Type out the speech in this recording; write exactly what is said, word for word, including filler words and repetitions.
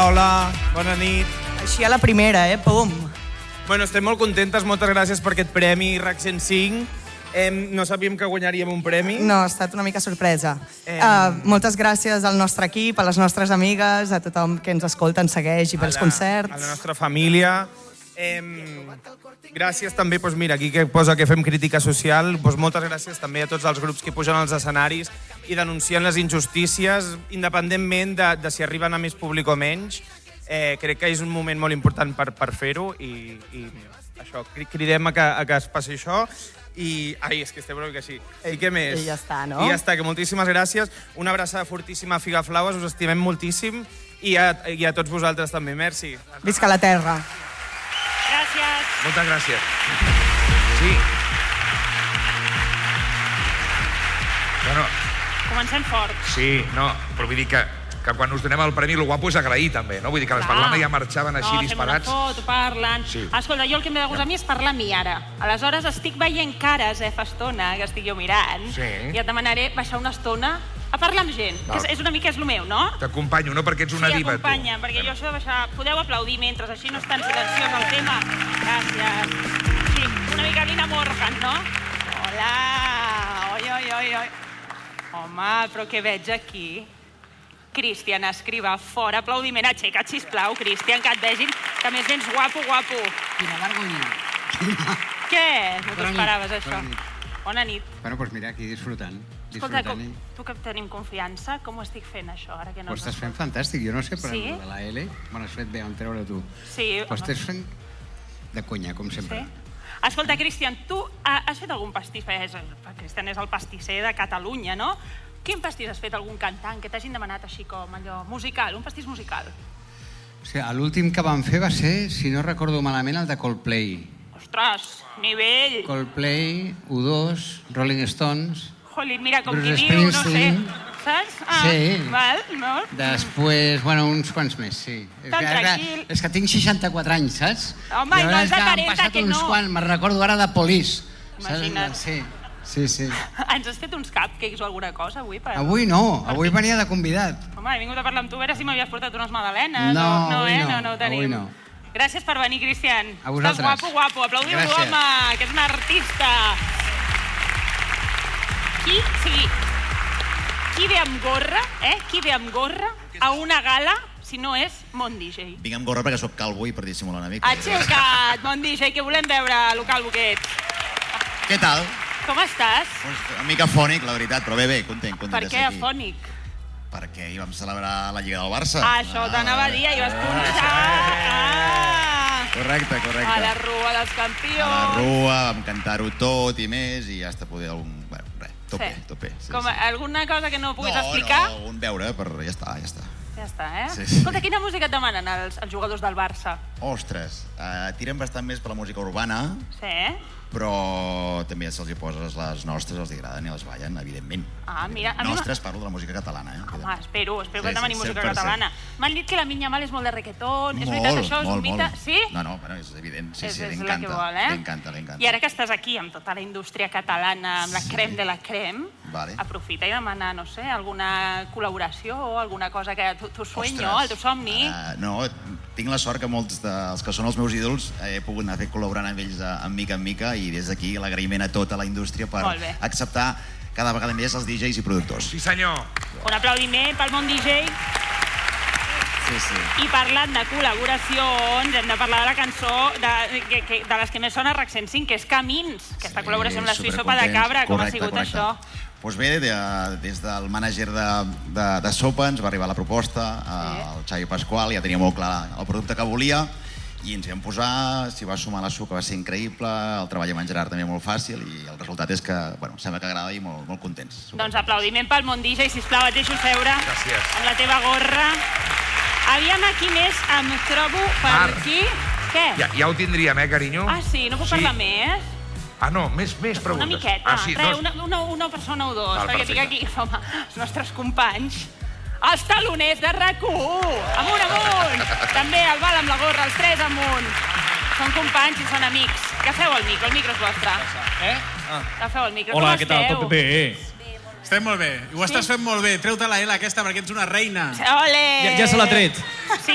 Hola, bona nit. Així a la primera, eh? Pum. Bueno, estem molt contentes, moltes gràcies per aquest premi R A C cent cinc. Eh, no sabíem que guanyaríem un premi. No, ha estat una mica sorpresa. Eh... Uh, moltes gràcies al nostre equip, a les nostres amigues, a tothom que ens escolta, ens segueix i pels la, concerts. A la nostra família. Eh, gràcies també, doncs mira, aquí que posa que fem crítica social, doncs moltes gràcies també a tots els grups que pugen als escenaris i denuncien les injustícies, independentment de, de si arriben a més públic o menys. Eh, crec que és un moment molt important per, per fer-ho i, i això, cridem a que, a que es passi això. I, ai, és que estem una mica així. I què més? I ja està, no? I ja està, que moltíssimes gràcies. Una abraçada fortíssima a Figaflaues, us estimem moltíssim. I a, i a tots vosaltres també, merci. Visca la terra. Gràcies. Moltes gràcies. Sí. Bueno, Comencem fort. sí, no, però vull dir que, que quan us donem el premi, el guapo és agrair també, no? Vull dir que les parlames ja marxaven així no, disparats. No, fem una foto, parlen... Sí. Escolta, jo el que em ve de gust a mi és parlar a mi ara. Aleshores estic veient cares, eh, fa estona, que estic jo mirant. Sí. I et demanaré baixar una estona a parlar amb gent, que és, és una mica és el meu, no? T'acompanyo, no perquè ets una sí, diva, tu. Sí, acompanya, perquè jo això de baixar... Podeu aplaudir mentre, així no és tan silenciós el tema. Gràcies. Sí, una mica Lina Morgan, no? Hola! Oi, oi, oi, oi. Home, però què veig aquí? Cristian Escrivà, fora, aplaudiment, aixeca't, sisplau, Cristian, que et vegin, que a més vens guapo, guapo. Quina vergonya. Què? No t'ho Bona nit, esperaves, això? bona nit. Bona nit. Bueno, doncs mira, aquí disfrutant. Escolta, com, disfrutant i... tu que tenim confiança, com ho estic fent, això, ara que no... Ho estàs fent fantàstic, jo no sé, però Sí? de la L, me l'has fet bé en treure tu. Sí. Ho estàs fent de conya, com sempre. Sí? Escolta, Cristian, tu has fet algun pastís? Perquè Cristian és el pastisser de Catalunya, no? Quin pastís has fet algun cantant que t'hagin demanat així com allò musical, un pastís musical? O sigui, l'últim que vam fer va ser, si no recordo malament, el de Coldplay. Ostres, nivell! Coldplay, U dos, Rolling Stones... Jolín, mira, com Bruce qui diu, no sé. Springsteen. Saps? Ah, Sí. Val, molt. Després, bueno, uns quants més, sí. És Tan que, tranquil. és que tinc seixanta-quatre anys, saps? Home, i la no veritat has és de que han quaranta, passat que uns no. quants, me'n recordo ara de Police. Imagina't. Sí, sí, sí. Ens has fet uns cupcakes o alguna cosa avui? Per... Avui no, avui venia de convidat. Home, he vingut a parlar amb tu, a veure si m'havies portat unes magdalenes. No, o... no, avui eh? no, no, no ho tenim. avui no. Gràcies per venir, Cristian. A vosaltres. Estàs guapo, guapo. Aplaudiu-lo, Gràcies. home, que és un artista. Qui, sí, qui ve amb gorra, eh? Qui ve amb gorra a una gala si no és Mon D J? Vinc amb gorra perquè sóc calvo i per dissimular una mica. Aixeca't, Mon D J, que volem veure el local Boquet. Què tal? Com estàs? Pues una mica afònic, la veritat, però bé, bé, content, content Per de què ser aquí. afònic? Perquè hi vam celebrar la Lliga del Barça. Ah, això t'anava a dir, ahir vas punxar. Ah! Correcte, correcte. A la rua dels A campions. la rua, vam cantar-ho tot i més, i ja està poder algun... Bueno, res, tope, Sí. tope. Sí, Com, sí. alguna cosa que no puguis no, explicar? No, un veure, però ja està, ja està. Ja està, eh? Sí, sí. Escolta, quina música et demanen els, els jugadors del Barça? Ostres, uh, tiren bastant més per la música urbana, Sí? però també se'ls hi poses les nostres, els agraden i les ballen, evidentment. Ah, mira, a mi Nostres, parlo de la música catalana, eh? Home, espero, espero Sí, que demani sí, música cent per cent. catalana. M'han dit que la Minya Mal és molt de reggaeton. És Molt, veritat això? És molt, un mite? molt. Sí? No, no, bueno, és evident. Sí, és, sí, és la que l'encanta. vol, eh? L'encanta, l'encanta. I ara que estàs aquí amb tota la indústria catalana, amb la Sí. crem de la crem, Vale. aprofita i demana, no sé, alguna col·laboració o alguna cosa que tu, tu sueño, Ostres, el teu somni. Uh, no, tinc la sort que molts dels que són els meus ídols he pogut anar fer col·laborant amb ells a, en mica en mica, i des d'aquí l'agraïment a tota la indústria per Molt bé. acceptar cada vegada més els D Js i productors. Sí, senyor. Un aplaudiment pel Mon D J. Sí, sí. I parlant de col·laboracions, hem de parlar de la cançó de, que, que, de les que més sona R A C cent cinc, que és Camins. Aquesta Sí, col·laboració amb la Suïssa Sopa de supercontents. Cabra. Com Correcte, ha sigut correcte. això? Doncs bé, de, des del mànager de, de, de Sopa ens va arribar la proposta, Sí. el Xavi Pasqual, ja tenia molt clar el producte que volia, i ens hi vam posar, s'hi va sumar la Su, que va ser increïble, el treball amb en Gerard també molt fàcil, i el resultat és que, bueno, sembla que agrada i molt, molt contents. Doncs aplaudiment pel Mon D J, sisplau, et deixo seure. Gràcies. Amb la teva gorra. Aviam aquí més em trobo per Mar. aquí. Què? Ja, ja ho tindríem, eh, carinyo? Ah, sí? No puc Sí. parlar més? Ah, no, més, més preguntes. Una miqueta. Ah, sí, Res, dos. una, una, una persona o dos, Val, perquè tinc perfecte. aquí home, els nostres companys. Els taloners de R A C u! Amunt, amunt! També el Val amb la gorra, els tres amunt. Són companys i són amics. Agafeu el micro, el micro és vostre. Eh? Agafeu el micro. Hola, Com què tal? esteu? Tot bé? Estem molt bé. I ho Sí? estàs fent molt bé. Treu-te la L aquesta perquè ets una reina. Ole! Ja, ja se l'ha tret. Sí,